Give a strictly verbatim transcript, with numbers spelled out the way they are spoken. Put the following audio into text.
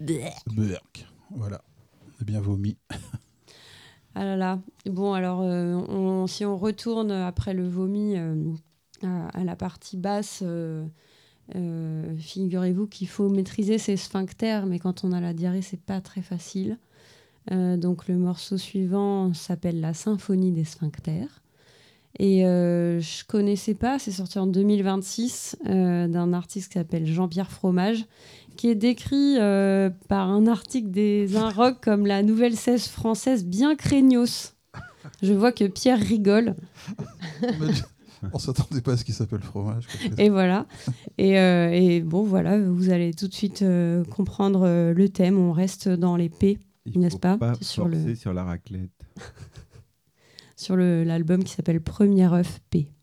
Burk. Voilà. C'est bien vomi. Ah là là. Bon, alors, euh, on, si on retourne après le vomi euh, à, à la partie basse, euh, euh, figurez-vous qu'il faut maîtriser ses sphincters, mais quand on a la diarrhée, c'est pas très facile. Euh, donc, le morceau suivant s'appelle La Symphonie des sphincters. Et euh, je connaissais pas, c'est sorti en deux mille vingt-six euh, d'un artiste qui s'appelle Jean-Pierre Fromage, qui est décrit euh, par un article des Inrocks comme la nouvelle seize française bien craignos. Je vois que Pierre rigole. On s'attendait pas à ce qu'il s'appelle Fromage. Et voilà. Et, euh, et bon, voilà, vous allez tout de suite euh, comprendre euh, le thème. On reste dans les P, Il n'est-ce faut pas, pas sur forcer le sur la raclette. sur le, l'album qui s'appelle Premier œuf P.